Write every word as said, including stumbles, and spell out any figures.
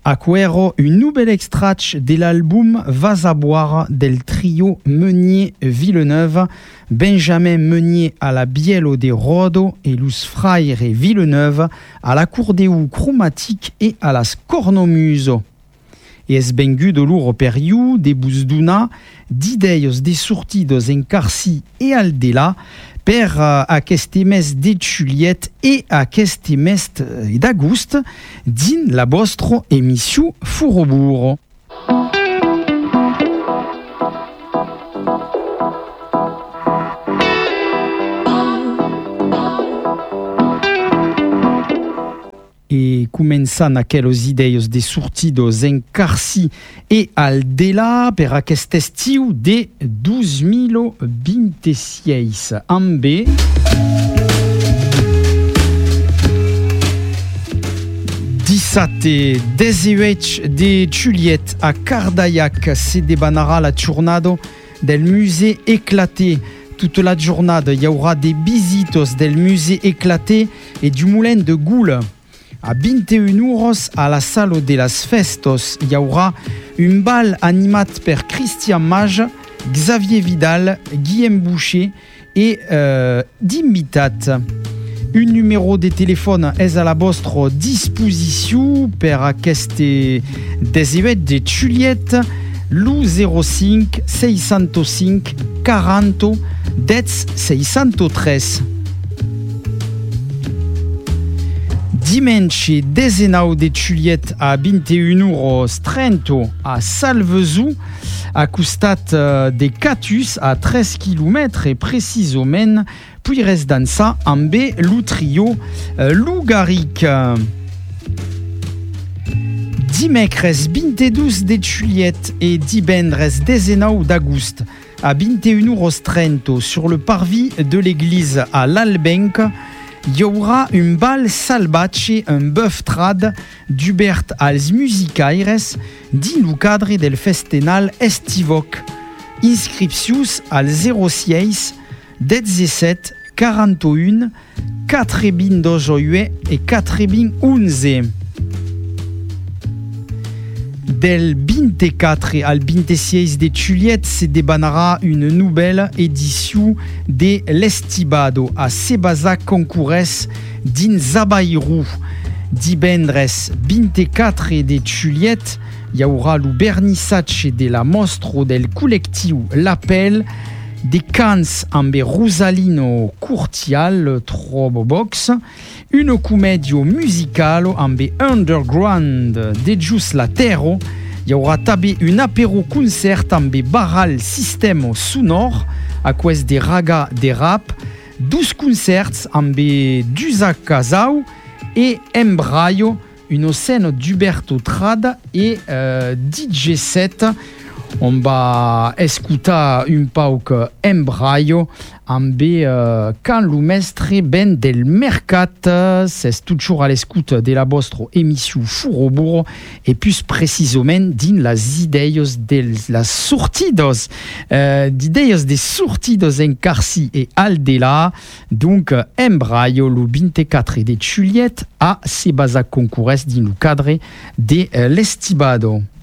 Acuero, un nouvel extrait de l'album Vas a boire del trio Meunier-Villeneuve, Benjamin Meunier à la bielo de Rodo et Luz Fraire Villeneuve à l'accordéon chromatique et à la cornomuso. E es bengudo lur periu de busduna d'ideios de sortidos en carci e al de là per uh, aquest mes de Juliet e aquest mes d'agost din la vostra emissió Furoburo. E començant aqueles ideios de sortidos en carci e al de là per aquest estiu de dos mil vint-e-sis amb dissabte desehuit de Juliet a Cardaillac se debanarà la jornada del musée éclaté. Toute la journée, il y aura des visites del musée éclaté et du moulin de Goule. À vingt et une euros à la salle de las Festos, il y aura un bal animat per Christian Mage, Xavier Vidal, Guillaume Boucher et euh, d'invitats. Un numéro de téléphone est à la vostra disposition per aquest desehuit de Juliet, l'u zéro cinq six zéro cinq quarante dix six zéro tres. Dimanche dezenau de Juliet a vingt et une euros trenta a Salvezou, à costat de Catus à treize kilomètres et précisément puis reste dans ça amb le trio Lougaric. Dimecres vingt-deux de Juliet et divendres dezenau d'agost à vingt et une euros trenta sur le parvis de l'église à l'Albenc, il y aura un bal salvatge, un bœuf trad d'Hubert als musicaires din le cadre del festenal estivoc. Inscriptius al zéro six dix-sept quarante-et-un quatre-vingt-douze et quatre-vingt-onze. Del vingt-quatre al vingt-six de Juliet se debanarà une nouvelle édition de l'Estibado a Sebazac Concourès din Zabairou. Divendres vingt-quatre de Juliet, il y aura le vernissage de la mostra del collectiu L'Appel de cants amb Rosalino Curtial Trobo Box, une comédie musicale amb Underground de Jus Latero. Il y aura també un apéro concert amb Barral System Sonor à cause de raga de rap, douze concerts amb Dusa Casau et Embraio, une scène d'Huberto Trad et euh, D J set. On va escutar un pauc Embraio amb euh, Can lo mestre ben del mercat. C'est toujours à l'écoute de la vostra émission Furoburo et plus précisément din las ideios de las sortidos euh, d'ideios de sortidos en carci et aldela. Donc Embraio le vingt-quatre de Juliet a Sebazac Concourès din le cadre de euh, l'Estibado.